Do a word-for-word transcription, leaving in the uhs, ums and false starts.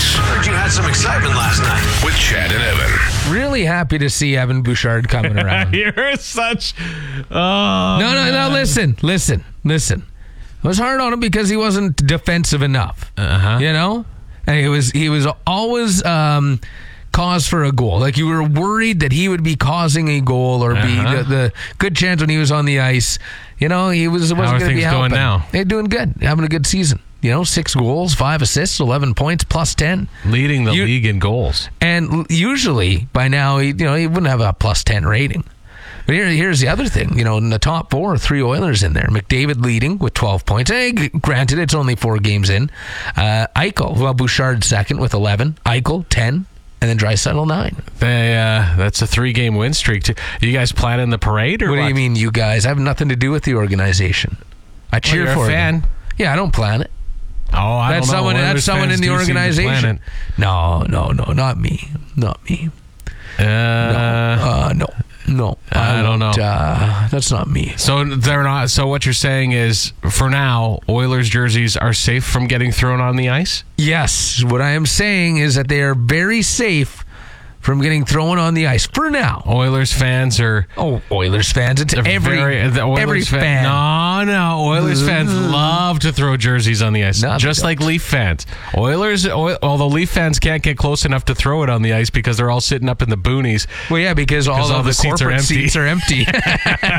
Mix. Heard you had some excitement last night. With Chad and Evan. Really happy to see Evan Bouchard coming around. You're such... Oh, no, no, no, listen, listen, listen. I was hard on him because he wasn't defensive enough. Uh-huh. You know? And he was, he was always... Um, cause for a goal. Like you were worried that he would be causing a goal or uh-huh. be the, the good chance when he was on the ice. You know, he was wasn't going to be helping. How are things going now? They're doing good. Having a good season. You know, six goals, five assists, eleven points, plus ten. Leading the you, league in goals. And usually by now, he, you know, he wouldn't have a plus ten rating. But here, here's the other thing. You know, in the top four, three Oilers in there. McDavid leading with twelve points. Hey, granted, it's only four games in. Uh, Eichel, well, Bouchard second with eleven. Eichel, ten. And then Draisaitl nine. They, uh, that's a three-game win streak. Too. Are you guys planning the parade? Or what, what do you mean, you guys? I have nothing to do with the organization. I cheer well, you're for a fan. them. Yeah, I don't plan it. Oh, I that's don't know. Someone, Oilers that's someone fans in the do seem to organization. plan it. No, no, no, not me. Not me. Uh, no, uh, no. No, I, I don't know. Uh, that's not me. So they're not. So what you're saying is, for now, Oilers jerseys are safe from getting thrown on the ice? Yes. What I am saying is that they are very safe from getting thrown on the ice for now. Oilers fans are... Oh, Oilers fans. It's every, very, the Oilers every fan. fan. No, no. Oilers fans love to throw jerseys on the ice. No, just like Leaf fans. Oilers, oil, although Leaf fans can't get close enough to throw it on the ice because they're all sitting up in the boonies. Well, yeah, because all, all of the, the seats corporate are empty. seats are empty.